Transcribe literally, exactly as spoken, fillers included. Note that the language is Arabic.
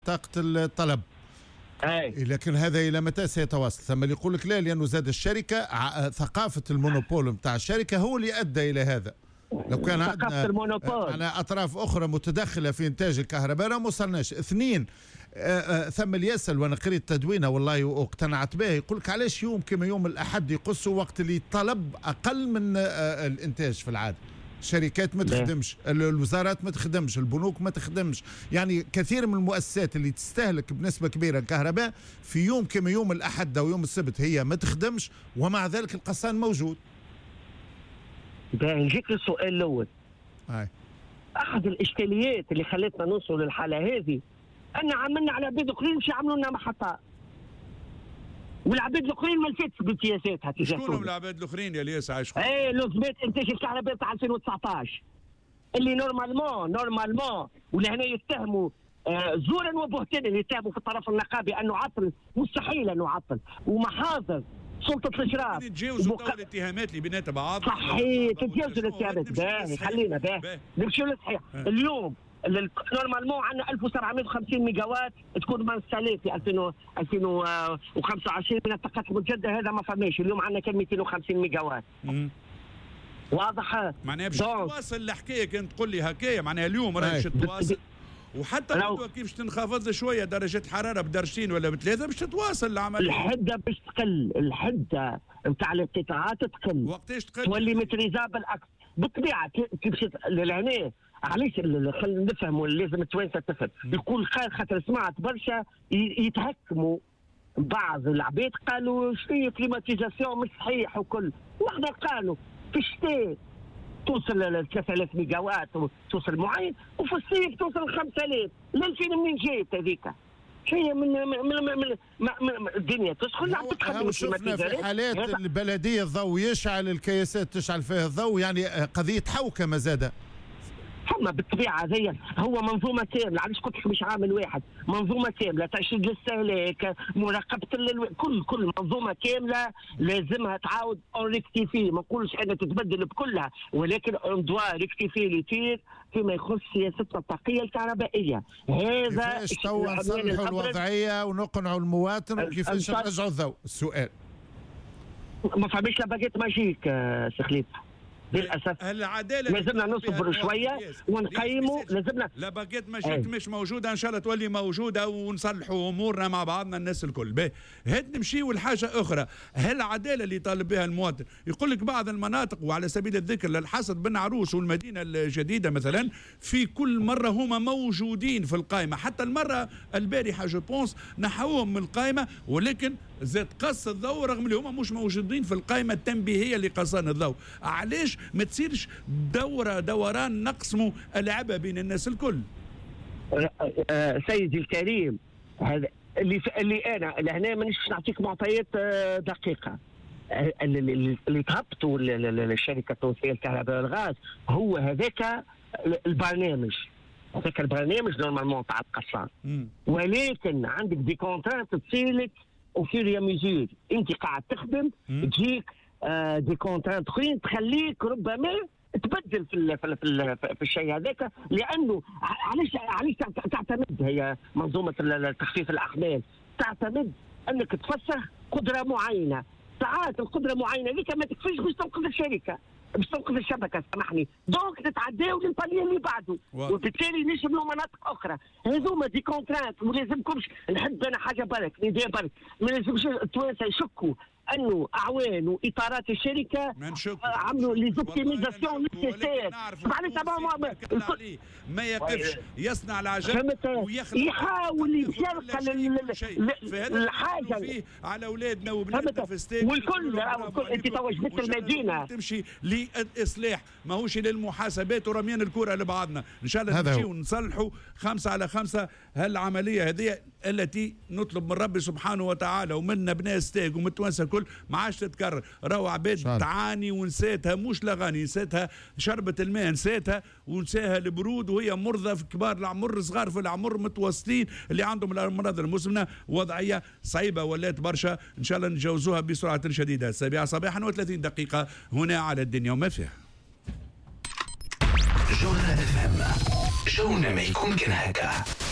طاقة الطلب. أي. لكن هذا إلى متى سيتواصل؟ ثم اللي يقول لك لا، لأنه زاد الشركة ثقافة المونوبول نتاع الشركة هو اللي أدى إلى هذا. لو كان عندنا على أطراف أخرى متدخلة في إنتاج الكهرباء ما وصلناش. اثنين، ثم اللي يسأل وأنا قريت تدوينه والله واقتنعت به، يقول لك علاش يوم كما يوم الأحد يقصوا وقت اللي الطلب أقل من الإنتاج في العادة؟ الشركات ما تخدمش، الوزارات ما تخدمش، البنوك ما تخدمش، يعني كثير من المؤسسات اللي تستهلك بنسبة كبيرة الكهرباء في يوم كما يوم الأحد أو يوم السبت هي ما تخدمش، ومع ذلك القصان موجود. نجيك للسؤال الأول. هاي. أحد الإشكاليات اللي خلتنا نوصل للحالة هذه أن عملنا على عباد الآخرين مش يعملوا لنا محطات. والعباد الاخرين ما لفتش بامتيازاتها. شكونهم العباد الاخرين يا الياس عايش؟ ايه لزمات انتاج الكهرباء تاع ألفين وتسعطاش اللي نورمالمون نورمالمون ولهنا يتهموا آه زورا وبهتانا، يتهموا في الطرف النقابي انه عطل، مستحيل انه عطل، ومحاضر سلطه الاشراف تتجاوزوا وبق... الاتهامات اللي بيناتها بعض. صحيح تتجاوزوا الاتهامات. باهي خلينا باهي نمشيو للصحيح. اليوم نورمالمون عندنا ألف وسبعمائة وخمسين ميجا وات تكون منستاليه في ألفين وخمسة وعشرين من الطاقات المتجدده، هذا ما فماش. اليوم عندنا كان مئتين وخمسين ميجا وات. واضح؟ معناها باش تواصل الحكايه، كانت تقول لي هكايا معناها اليوم راهي باش تواصل، وحتى لو كيفاش تنخفض شويه درجه حراره بدرجتين ولا بثلاثه باش تتواصل العمليه. الحده باش تقل، الحده نتاع القطاعات تقل. وقتاش تقل؟ تولي متريزابل اكثر بالطبيعه. كيفاش لهنا علاش خلينا نفهموا، لازم التوانسه تفهم. يقول قال خاطر سمعت برشا يتهكموا بعض العباد قالوا شنو كليماتيزاسيون مش صحيح وكل وحده، قالوا في الشتاء توصل ل ثلاثة آلاف ميجا وات توصل معين، وفي الصيف توصل خمسة آلاف. الألفين منين جات هذيك؟ هي من من من, من, من الدنيا تسخن عم تتخدم. شفنا في حالات البلديه الضوء يشعل، الكياسات تشعل فيها الضوء، يعني قضيه حوكمه زاده. فما بالطبيعه هذيا هو منظومه كامله، علاش قلت لك مش عامل واحد، منظومه كامله ترشيد للسهلاك، مراقبه الو... كل كل منظومه كامله لازمها تعاود اون ريكتيفي. ما نقولش حاجه تتبدل بكلها، ولكن اون دوا ريكتيفي ليتير فيما يخص سياستنا الطاقيه الكهربائيه. هذا كيفاش توا نصلحوا الوضعيه ونقنعوا المواطن، وكيفاش نرجعوا الضوء؟ السؤال ما فهمش لا باجيت ماجيك سي خليفه للاسف. العداله لازمنا نصبروا شويه ونقيموا. لازمنا لا باقيت ماشيك مش موجوده، ان شاء الله تولي موجوده ونصلحوا امورنا مع بعضنا الناس الكل. باهي هاد نمشيو لحاجه اخرى. هل العداله اللي طالب بها المواطن؟ يقول لك بعض المناطق، وعلى سبيل الذكر للحصد بن عروس والمدينه الجديده مثلا، في كل مره هما موجودين في القائمه، حتى المره البارحه جو بونس نحوهم من القائمه، ولكن زاد قص الضوء رغم اللي هما مش موجودين في القائمه التنبيهيه لقصان الضوء. علاش ما تصيرش دوره دوران نقسموا العبء بين الناس الكل؟ سيدي الكريم، هذا اللي اللي انا لهنا مانيش نعطيك معطيات دقيقه. اللي اللي تهبطوا الشركه التونسيه للكهرباء والغاز هو هذاك البرنامج، هذاك البرنامج نورمالمون تاع القصان، ولكن عندك دي كونترانت تصير لك وفير يا ميزور. انت قاعد تخدم تجيك آه دي كونترانت اخرين تخليك ربما تبدل في ال في ال في, ال في الشيء هذاك، لانه علاش علاش تعتمد هي منظومه تخفيف الاحمال، تعتمد انك تفسخ قدره معينه. ساعات القدره معينه هذيك ما تكفيش باش تنقذ الشركه، باش تنقذ الشبكه، سامحني، دونك تتعداو للباليه اللي بعده، وبالتالي نشملوا مناطق اخرى. هذوما دي كونترانت ما لازمكمش. نحب انا حاجه برك ندير برك، ما لازمش التوانسه يشكوا انه اعوان واطارات الشركه عملوا لي زوبتيميزاسيون نيسيسير. معناتها ما يقفش يصنع العجب ويخلق، يحاول يرقى الحاجه على اولادنا وبناتنا في ستيك والكل. انت توجبت المدينه تمشي للاصلاح، ماهوش للمحاسبات ورميان الكره لبعضنا. ان شاء الله نمشي ونصلحوا خمسه على خمسه هالعمليه هذه التي نطلب من ربي سبحانه وتعالى ومن ابناء ستيك ومن التوانسه الكل ما عادش تتكرر. راهو عباد تعاني ونسيتها، مش الاغاني نسيتها، شربة الماء نسيتها، ونساها البرود، وهي مرضى في كبار العمر، صغار في العمر، متوسطين اللي عندهم الامراض المزمنه. وضعيه صعيبه ولات برشا. ان شاء الله نتجاوزوها بسرعه شديده. السابعه صباحا وثلاثين دقيقه هنا على الدنيا وما فيها. جونا اف ام، جونا ما يكون كان هكا.